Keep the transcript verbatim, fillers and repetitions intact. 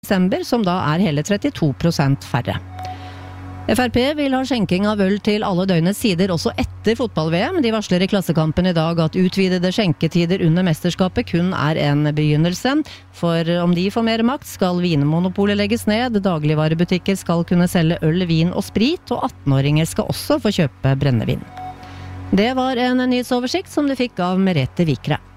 desember, som da er hele trettito prosent færre. F R P vil ha skjenking av øl til alle døgnets sider også etter fotball-V M. De varsler i Klassekampen i dag at utvidede skjenketider under mesterskapet kun er en begynnelse. For om de får mer makt, skal vinmonopolet legges ned, dagligvarebutikker skal kunne selge øl, vin og sprit, og atten-åringer skal også få kjøpe brennevin. Det var en nyhetsoversikt som du fikk av Merete Vikre.